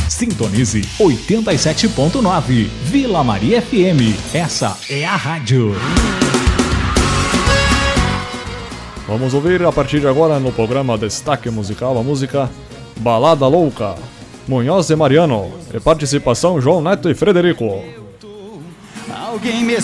Sintonize 87.9 Vila Maria FM. Essa é a rádio. Vamos ouvir a partir de agora no programa Destaque Musical a música Balada Louca, Munhoz e Mariano, e participação João Neto e Frederico. Alguém me